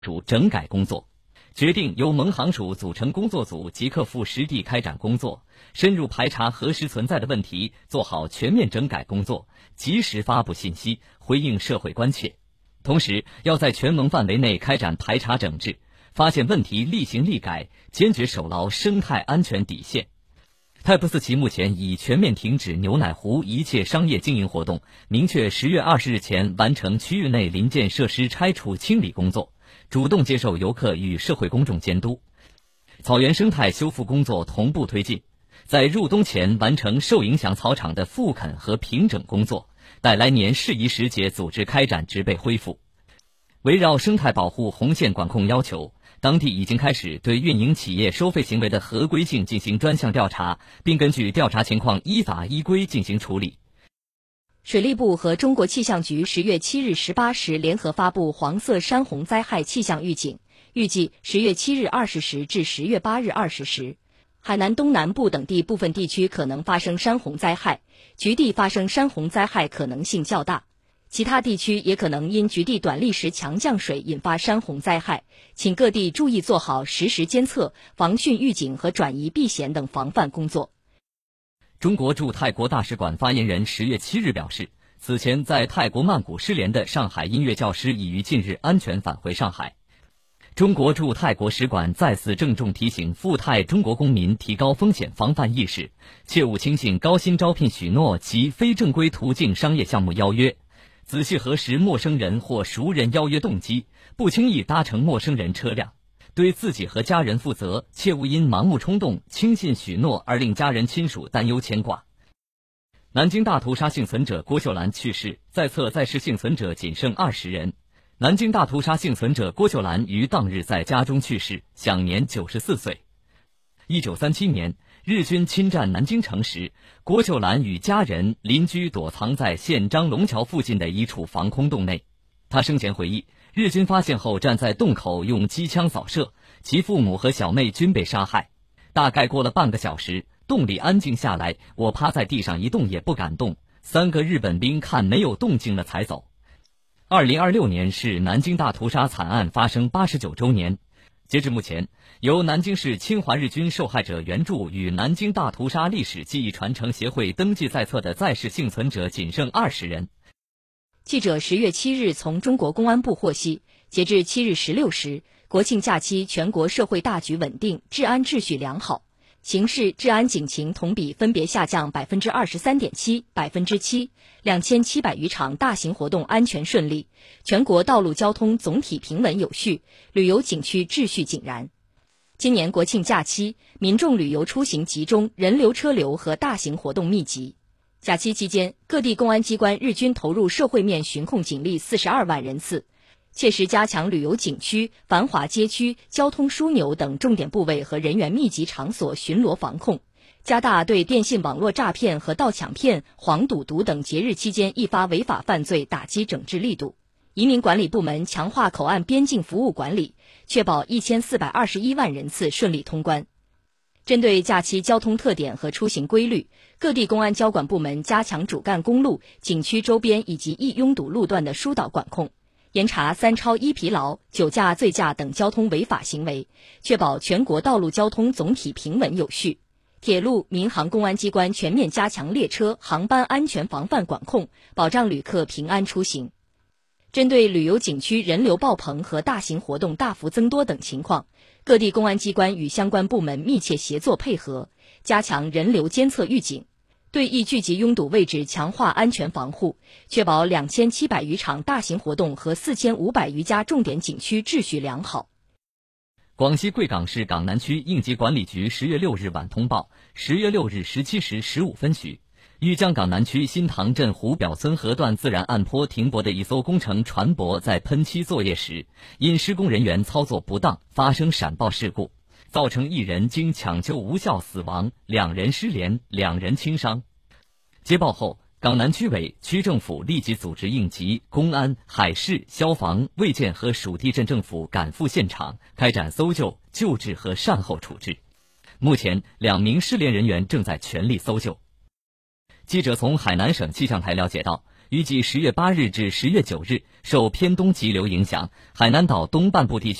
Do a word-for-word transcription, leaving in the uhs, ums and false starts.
署整改工作，决定由蒙航署组成工作组，即刻赴实地开展工作，深入排查核实存在的问题，做好全面整改工作，及时发布信息，回应社会关切。同时，要在全蒙范围内开展排查整治，发现问题立行立改，坚决守牢生态安全底线。泰普斯奇目前已全面停止牛奶湖一切商业经营活动，明确十月二十日前完成区域内临建设施拆除清理工作，主动接受游客与社会公众监督。草原生态修复工作同步推进，在入冬前完成受影响草场的复垦和平整工作，待来年适宜时节组织开展植被恢复。围绕生态保护红线管控要求，当地已经开始对运营企业收费行为的合规性进行专项调查，并根据调查情况依法依规进行处理。 水利部和中国气象局十月七日十八时联合发布黄色山洪灾害气象预警，预计十月七日二十时至十月八日二十时，海南东南部等地部分地区可能发生山洪灾害，局地发生山洪灾害可能性较大。其他地区也可能因局地短历时强降水引发山洪灾害，请各地注意做好实时监测、防汛预警和转移避险等防范工作。 中国驻泰国大使馆发言人十月七日表示，此前在泰国曼谷失联的上海音乐教师已于近日安全返回上海。中国驻泰国使馆再次郑重提醒赴泰中国公民提高风险防范意识，切勿轻信高薪招聘许诺及非正规途径商业项目邀约，仔细核实陌生人或熟人邀约动机，不轻易搭乘陌生人车辆，对自己和家人负责，切勿因盲目冲动、轻信许诺而令家人亲属担忧牵挂。南京大屠杀幸存者郭秀兰去世，在册在世幸存者仅剩二十人。南京大屠杀幸存者郭秀兰于当日在家中去世，享年九十四岁。一九三七年，日军侵占南京城时，郭秀兰与家人邻居躲藏在县张龙桥附近的一处防空洞内。他生前回忆，日军发现后站在洞口用机枪扫射，其父母和小妹均被杀害。大概过了半个小时，洞里安静下来，我趴在地上一动也不敢动，三个日本兵看没有动静了才走。二零二六年是南京大屠杀惨案发生八十九周年。截至目前，由南京市侵华日军受害者援助与南京大屠杀历史记忆传承协会登记在册的在世幸存者仅剩二十人。 记者十月七日从中国公安部获悉，截至七日十六时，国庆假期全国社会大局稳定，治安秩序良好，刑事治安警情同比分别下降百分之二十三点七、百分之七，两千七百余场大型活动安全顺利，全国道路交通总体平稳有序，旅游景区秩序井然。今年国庆假期，民众旅游出行集中，人流车流和大型活动密集。假期期间，各地公安机关日均投入社会面巡控警力四十二万人次，切实加强旅游景区、繁华街区、交通枢纽等重点部位和人员密集场所巡逻防控，加大对电信网络诈骗和盗抢骗、黄赌毒等节日期间易发违法犯罪打击整治力度。移民管理部门强化口岸边境服务管理，确保一千四百二十一万人次顺利通关。针对假期交通特点和出行规律，各地公安交管部门加强主干公路、景区周边以及易拥堵路段的疏导管控，严查三超一疲劳、酒驾、醉驾等交通违法行为，确保全国道路交通总体平稳有序。铁路、民航公安机关全面加强列车、航班安全防范管控，保障旅客平安出行。针对旅游景区人流爆棚和大型活动大幅增多等情况，各地公安机关与相关部门密切协作配合，加强人流监测预警，对易聚集拥堵位置强化安全防护，确保两千七百余场大型活动和四千五百余家重点景区秩序良好。 广西贵港市港南区应急管理局十月六日晚通报，十月六日十七时十五分许，玉江港南区新塘镇湖表村河段自然岸坡停泊的一艘工程船舶在喷漆作业时，因施工人员操作不当发生闪爆事故，造成一人经抢救无效死亡，两人失联，两人轻伤。接报后，港南区委、区政府立即组织应急、公安、海事、消防、卫健和属地镇政府赶赴现场，开展搜救、救治和善后处置。目前，两名失联人员正在全力搜救。记者从海南省气象台了解到， 预计十月八日至十月九日，受偏东急流影响，海南岛东半部地区